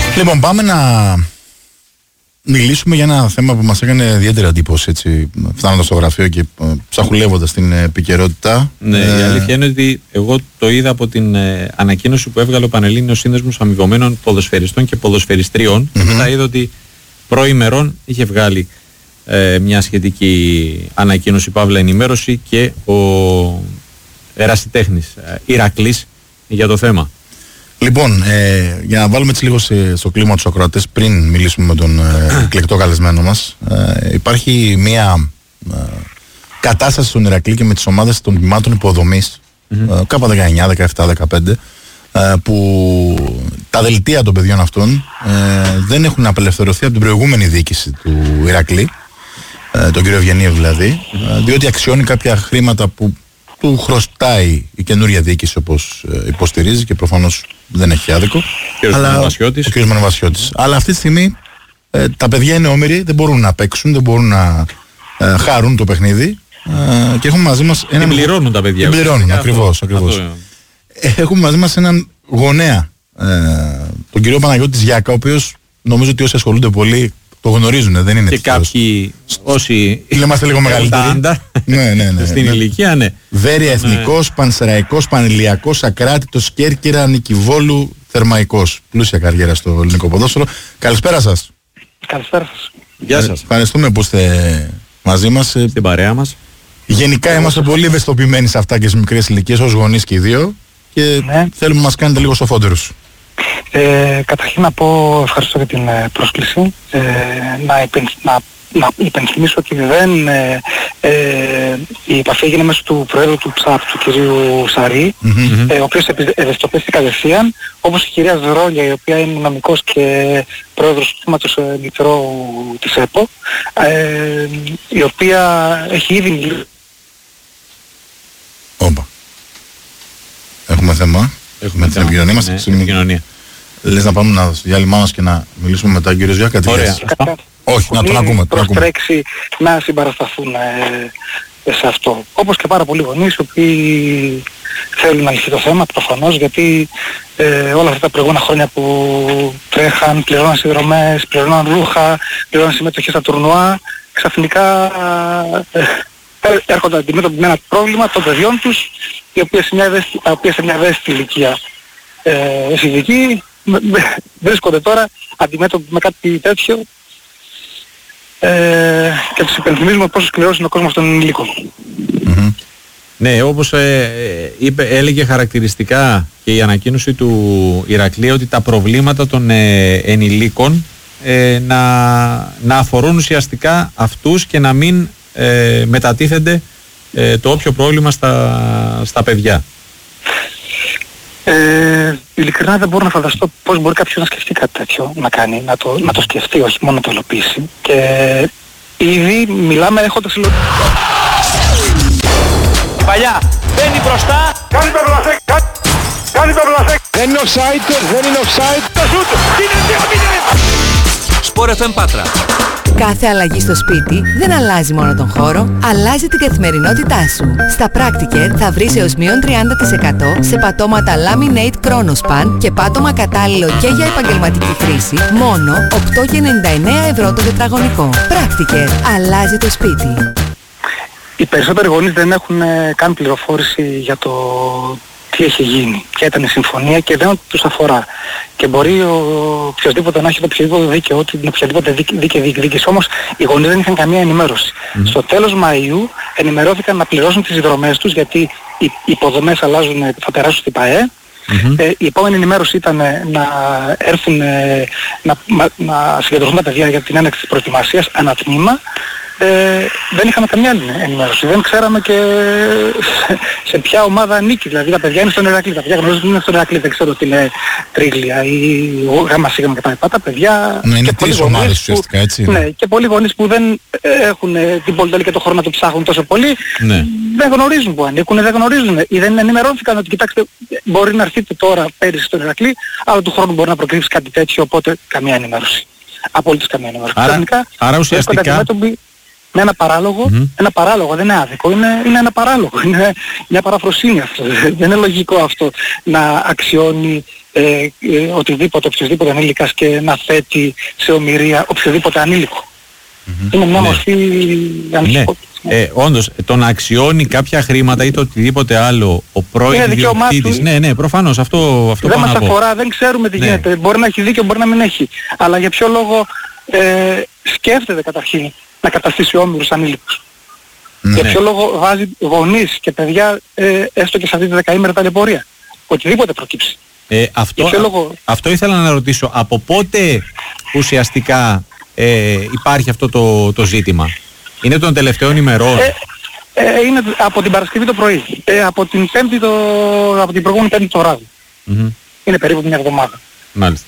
Λοιπόν, πάμε να μιλήσουμε για ένα θέμα που μας έκανε ιδιαίτερη εντύπωση, έτσι, φτάνοντας στο γραφείο και ψαχουλεύοντας την επικαιρότητα. Ναι, η αλήθεια είναι ότι εγώ το είδα από την ανακοίνωση που έβγαλε ο Πανελλήνιος Σύνδεσμος Αμοιβωμένων Ποδοσφαιριστών και Ποδοσφαιριστριών. Μετά είδα ότι προημερών είχε βγάλει μια σχετική ανακοίνωση, παύλα ενημέρωση, και ο ερασιτέχνης Ηρακλής για το θέμα. Λοιπόν, για να βάλουμε έτσι λίγο στο κλίμα τους ακροατές πριν μιλήσουμε με τον εκλεκτό καλεσμένο μας, υπάρχει μια κατάσταση στον Ηρακλή και με τις ομάδες των τμήματων υποδομής, κάπου 19, 17, 15, που τα δελτία των παιδιών αυτών δεν έχουν απελευθερωθεί από την προηγούμενη διοίκηση του Ηρακλή, τον κύριο Ευγενίου δηλαδή, διότι αξιώνει κάποια χρήματα που του χρωστάει η καινούρια διοίκηση, όπως υποστηρίζει, και προφανώς δεν έχει άδικο. Ο κ. Μανοβασιώτης. Αλλά αυτή τη στιγμή τα παιδιά είναι όμοιροι, δεν μπορούν να παίξουν, δεν μπορούν να χάρουν το παιχνίδι, και έχουμε μαζί μας έναν... Την πληρώνουν τα παιδιά. Την πληρώνουν, ακριβώς. Έχουμε μαζί μας έναν γονέα, τον κύριο Παναγιώτη Γιάκα, ο οποίος νομίζω ότι όσοι ασχολούνται πολύ το γνωρίζουν, δεν είναι και κάποιοι όσοι είμαστε λίγο μεγαλύτεροι. Ναι. Στην ηλικία, ναι. Βέρεια, Εθνικός, Πανσεραϊκός, Πανηλιακός, Ακράτητος, Κέρκυρα, Νικηβόλου, Θερμαϊκός. Πλούσια καριέρα στο ελληνικό ποδόσφαιρο. Καλησπέρα σας. Καλησπέρα σας. Γεια σας. Ευχαριστούμε που είστε μαζί μας. Στην παρέα μας. Γενικά είμαστε πολύ ευαισθητοποιημένοι σε αυτά και στις μικρές ηλικίες, ως γονείς και οι δύο, και θέλουμε να μας κάνετε λίγο σοφότερους. Καταρχήν να πω ευχαριστώ για την πρόσκληση. Να υπενθυμίσω ότι η επαφή έγινε μέσω του Προέδρου του ΨΑΠ, του κυρίου Σαρή, ο οποίος ευαισθητοποιήθηκε κατευθείαν, όπως η κυρία Ζερόλια, η οποία είναι νομικός και πρόεδρος του τμήματος Λιτερό της ΕΠΟ, η οποία έχει ήδη μιλήσει. Όπα. Έχουμε θέμα. Έχουμε την επικοινωνία μας. Λες να πάμε να διάλειμμα μας και να μιλήσουμε μετά, κύριο Γιάκα? Όχι, να τον ακούμε. Προστρέξει να συμπαρασταθούν σε αυτό. Όπως και πάρα πολλοί γονείς, οι οποίοι θέλουν να λυθεί το θέμα, προφανώς, γιατί όλα αυτά τα προηγούμενα χρόνια που τρέχαν, πληρώναν συνδρομές, πληρώναν ρούχα, πληρώναν συμμετοχή στα τουρνουά, ξαφνικά έρχονται αντιμέτωποι με ένα πρόβλημα των παιδιών τους, τα οποία σε μια ευαίσθητη ηλικία εφηβική βρίσκονται τώρα αντιμέτωποι με κάτι τέτοιο, και τους υπενθυμίζουμε πόσο σκληρός είναι ο κόσμος των ενηλίκων. Ναι, όπως έλεγε χαρακτηριστικά και η ανακοίνωση του Ηρακλή, ότι τα προβλήματα των ενηλίκων να αφορούν ουσιαστικά αυτούς και να μην μετατίθενται το όποιο πρόβλημα στα παιδιά. Ειλικρινά δεν μπορώ να φανταστώ πώς μπορεί κάποιος να σκεφτεί κάτι τέτοιο, να το σκεφτεί, όχι μόνο να το υλοποιήσει. Και ήδη μιλάμε έχοντας υλοποιήσει. Παλιά, μπαίνει μπροστά, κάνει το βλασέκ, κάνει το βλασέκ. Δεν είναι offside, δεν είναι offside. Το σούτ, είναι 2-0. Σπορ FM Πάτρα. Κάθε αλλαγή στο σπίτι δεν αλλάζει μόνο τον χώρο, αλλάζει την καθημερινότητά σου. Στα Practiker θα βρεις έως μείον 30% σε πατώματα Laminate Chronospan και πάτωμα κατάλληλο και για επαγγελματική χρήση, μόνο 8,99 ευρώ το τετραγωνικό. Practiker, αλλάζει το σπίτι. Οι περισσότεροι γονείς δεν έχουν καν πληροφόρηση για το τι έχει γίνει, ποια ήταν η συμφωνία, και δεν τους αφορά. Και μπορεί οποιοσδήποτε να έχει το οποιοδήποτε δίκαιο, την οποιαδήποτε δίκαιη διεκδίκηση, όμως οι γονείς δεν είχαν καμία ενημέρωση. Στο τέλος Μαΐου ενημερώθηκαν να πληρώσουν τις συνδρομές τους, γιατί οι υποδομές θα περάσουν στην ΠΑΕ. Η επόμενη ενημέρωση ήταν να έρθουν να συγκεντρωθούν τα παιδιά για την έναρξη της προετοιμασίας ανατμήμα. Δεν είχαμε καμιά άλλη ενημέρωση. Δεν ξέραμε και σε ποια ομάδα ανήκει. Δηλαδή τα παιδιά είναι στον Ηρακλή. Τα παιδιά γνωρίζουν ότι είναι στον Ηρακλή. Δεν ξέρω ότι είναι Τρίγλια ή Γάμα Σίγμα κτλ. Τα παιδιά. Ναι, είναι τρεις ομάδες ουσιαστικά, έτσι. Ναι, και πολλοί γονείς που δεν έχουν την πολυτέλεια και το χρόνο να το ψάχνουν τόσο πολύ, δεν γνωρίζουν που ανήκουν, δεν γνωρίζουν ή δεν ενημερώθηκαν ότι κοιτάξτε, μπορεί να έρθετε τώρα πέρυσι στον Ηρακλή, αλλά του χρόνου μπορεί να προκύψει κάτι τέτοιο, οπότε καμία ενημέρωση. Απολύτως καμία ενημέρωση. Άρα ουσιαστικά με ένα παράλογο, ένα παράλογο, δεν είναι άδικο, είναι ένα παράλογο, είναι μια παραφροσύνη αυτό. Δεν είναι λογικό αυτό να αξιώνει οποιοδήποτε ανήλικας και να θέτει σε ομηρία οποιοδήποτε ανήλικο. Είναι μια μορφή ανησυχότητας. Όντως, το να αξιώνει κάποια χρήματα ή το οτιδήποτε άλλο ο πρώην ιδιοκτήτης. Ναι, προφανώς αυτό δεν μας αφορά, δεν ξέρουμε τι γίνεται. Μπορεί να έχει δίκιο, μπορεί να μην έχει. Αλλά για ποιο λόγο σκέφτεται καταρχήν να καταστήσει όμηρους ανήλικους. Για ποιο λόγο βάζει γονείς και παιδιά έστω και σε αυτή τη δεκαήμερη ταλαιπωρία. Οτιδήποτε προκύψει. Αυτό ήθελα να ρωτήσω. Από πότε ουσιαστικά υπάρχει αυτό το ζήτημα? Είναι των τελευταίων ημερών? Είναι από την Παρασκευή το πρωί. Από την προηγούμενη Πέμπτη το βράδυ. Είναι περίπου μια εβδομάδα. Μάλιστα.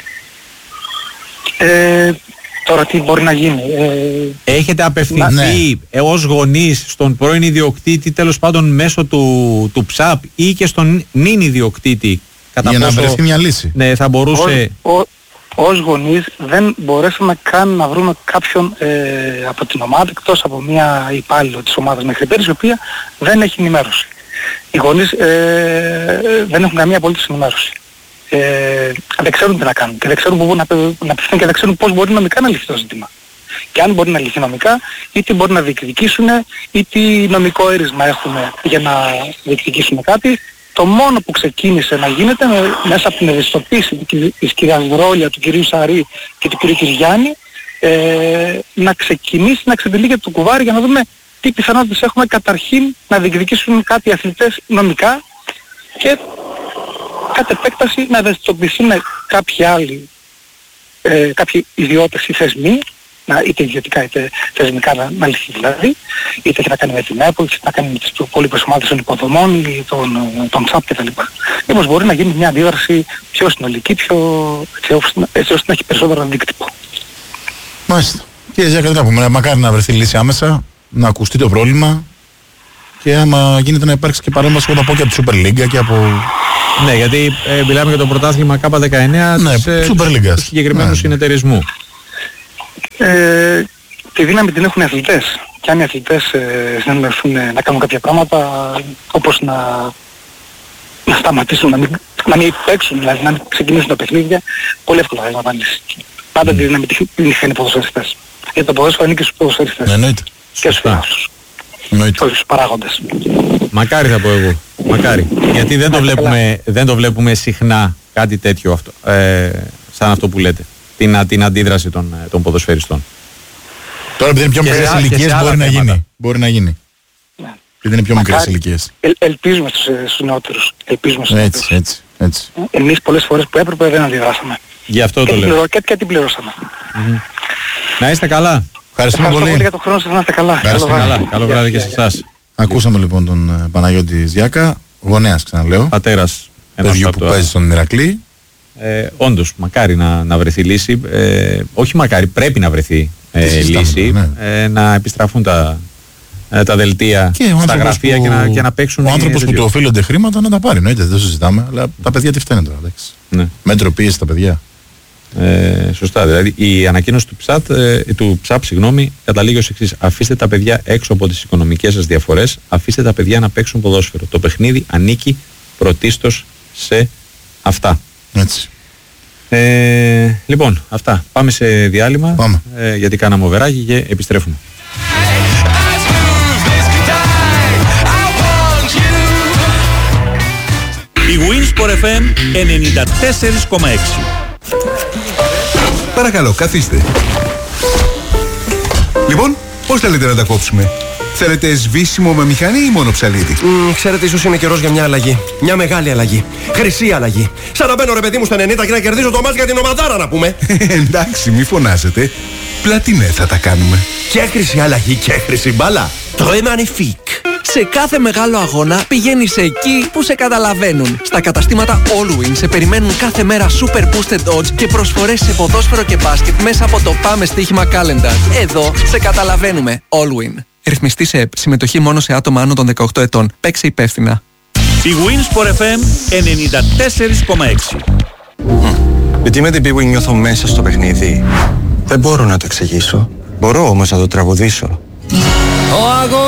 Τώρα τι μπορεί να γίνει? Έχετε απευθυνθεί ως γονείς στον πρώην ιδιοκτήτη, τέλος πάντων μέσω του ΨΑΠ ή και στον νυν ιδιοκτήτη? Για να βρεθεί μια λύση. Ναι, θα μπορούσε... Ως γονείς δεν μπορέσαμε καν να βρούμε κάποιον από την ομάδα, εκτός από μια υπάλληλο της ομάδας μέχρι πέρυσι, η οποία δεν έχει ενημέρωση. Οι γονείς δεν έχουν καμία απολύτως ενημέρωση. Δεν ξέρουν τι να κάνουν και δεν ξέρουν πού να απευθύνουν και δεν ξέρουν πώς μπορεί νομικά να λυθεί το ζήτημα. Και αν μπορεί να λυθεί νομικά, είτε μπορεί να διεκδικήσουν, είτε νομικό έρισμα έχουν για να διεκδικήσουν κάτι. Το μόνο που ξεκίνησε να γίνεται μέσα από την ευαισθητοποίηση της κυρίας Βρόλια, του κυρίου Σαρή και του κυρίου Κυριάννη, να ξεκινήσει να ξετυλίγεται το κουβάρι για να δούμε τι πιθανότητες έχουμε καταρχήν να διεκδικήσουν κάτι οι αθλητές νομικά και κατ' επέκταση να ευαισθητοποιηθούν κάποιοι άλλοι, κάποιοι ιδιώτες ή θεσμοί, είτε ιδιωτικά είτε θεσμικά να λυθεί δηλαδή, είτε έχει να κάνει με την Apple, είτε να κάνει με τις υπόλοιπες ομάδες των υποδομών ή των ΤΣΑΠ κτλ. Μήπως μπορεί να γίνει μια αντίδραση πιο συνολική, έτσι ώστε να έχει περισσότερο αντίκτυπο. Μάλιστα. Κύριε Ζιάκα, τι να πούμε, μακάρι να βρεθεί λύση άμεσα, να ακουστεί το πρόβλημα και άμα γίνεται να υπάρξει και παρέμβαση από τη Super League και από... Ναι, γιατί μιλάμε για το πρωτάθλημα K19 του συγκεκριμένου συνεταιρισμού. Τη δύναμη την έχουν οι αθλητές και αν οι αθλητές συνεννοηθούν να κάνουν κάποια πράγματα όπως να σταματήσουν, να μην παίξουν, δηλαδή να μην ξεκινήσουν τα παιχνίδια, πολύ εύκολα θα λαμβάνεις. Πάντα τη δύναμη την είχαν οι ποδοσφαιριστές. Γιατί το ποδόσφαιρο ανήκει στους ποδοσφαιριστές και στους φιλάθλους και στους παράγοντες. Μακάρι θα πω εγώ, μακάρι. Γιατί δεν το βλέπουμε συχνά κάτι τέτοιο αυτό, σαν αυτό που λέτε. Την αντίδραση των ποδοσφαιριστών. Τώρα επειδή είναι πιο μικρές ηλικίες μπορεί να γίνει. Επειδή είναι πιο μικρές ηλικίες. Ελπίζουμε στους νεότερους. Έτσι. Εμείς πολλές φορές που έπρεπε δεν αντιδράσαμε. Γι' αυτό το λέω. Και την πληρώσαμε. Να είστε καλά. Ευχαριστούμε πολύ για τον χρόνο σας, να είστε καλά. Καλό βράδυ και σε εσάς. Ακούσαμε λοιπόν τον Παναγιώτη Ζιάκα, γονέας ξαναλέω. Πατέρας παιδιού που παίζει στον Ηρακλή. Όντως, μακάρι να βρεθεί λύση. Όχι μακάρι, πρέπει να βρεθεί λύση. Να επιστραφούν τα δελτία στα γραφεία και να παίξουν. Ο άνθρωπος που του οφείλονται χρήματα να τα πάρει. Δεν το συζητάμε. Αλλά τα παιδιά τι φταίνε τώρα. Μέτρο πίεση στα παιδιά. Σωστά. Δηλαδή η ανακοίνωση του ΨΑΠ καταλήγει ως εξής: αφήστε τα παιδιά έξω από τις οικονομικές σας διαφορές, αφήστε τα παιδιά να παίξουν ποδόσφαιρο. Το παιχνίδι ανήκει πρωτίστως σε αυτά. Έτσι. Λοιπόν, αυτά. Πάμε σε διάλειμμα. Γιατί κάναμε οβεράκι και επιστρέφουμε. Η Winsport FM 94,6. Παρακαλώ, καθίστε. Λοιπόν, πώς θέλετε να τα κόψουμε? Θέλετε σβήσιμο με μηχανή ή μόνο ψαλίδι? Ξέρετε, ίσως είναι καιρός για μια αλλαγή. Μια μεγάλη αλλαγή. Χρυσή αλλαγή. Σαν να μπαίνω ρε παιδί μου στα 90 και να κερδίζω το μάτς για την ομαδάρα, να πούμε. Εντάξει, μη φωνάζετε. Πλατινέ θα τα κάνουμε. Και χρυσή αλλαγή και χρυσή μπάλα. Très magnifique. Σε κάθε μεγάλο αγώνα πηγαίνεις εκεί που σε καταλαβαίνουν. Στα καταστήματα Allwin σε περιμένουν κάθε μέρα super boosted odds και προσφορές σε ποδόσφαιρο και μπάσκετ μέσα από το Πάμε Στοίχημα Calendar. Εδώ σε καταλαβαίνουμε. Allwin. Ρυθμιστή σε ΕΠ. Συμμετοχή μόνο σε άτομα άνω των 18 ετών. Παίξε υπεύθυνα. Η Winsport FM 94,6. Γιατί με την Bwin νιώθω μέσα στο παιχνίδι. Δεν μπορώ να το εξηγήσω. Μπορώ όμως να το τραγουδήσω. Ο αγώνας